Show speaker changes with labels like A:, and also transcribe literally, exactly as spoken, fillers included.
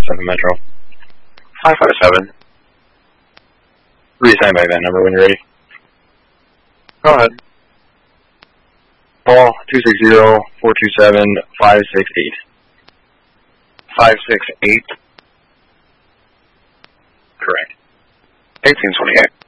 A: seven Metro.
B: five five seven.
A: Reassign back that number when you're ready.
B: Go ahead.
A: Paul, two six zero, four two seven, five six eight.
B: five six eight.
A: Correct.
B: eighteen twenty-eight.